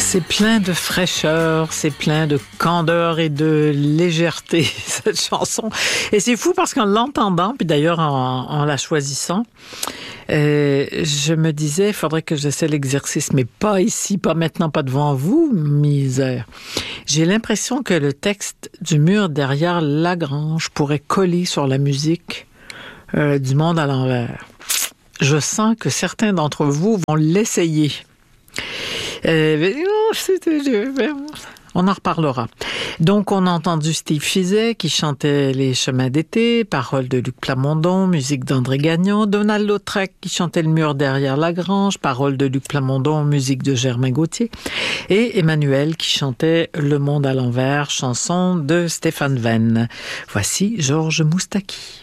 C'est plein de fraîcheur, c'est plein de candeur et de légèreté, cette chanson. Et c'est fou parce qu'en l'entendant, puis d'ailleurs en la choisissant, je me disais, il faudrait que j'essaie l'exercice, mais pas ici, pas maintenant, pas devant vous, misère. J'ai l'impression que le texte du mur derrière Lagrange pourrait coller sur la musique du monde à l'envers. Je sens que certains d'entre vous vont l'essayer. On en reparlera. Donc, on a entendu Steve Fizet qui chantait Les chemins d'été, paroles de Luc Plamondon, musique d'André Gagnon, Donald Lautrec qui chantait Le mur derrière Lagrange, paroles de Luc Plamondon, musique de Germain Gauthier, et Emmanuel qui chantait Le monde à l'envers, chanson de Stéphane Venn. Voici Georges Moustaki.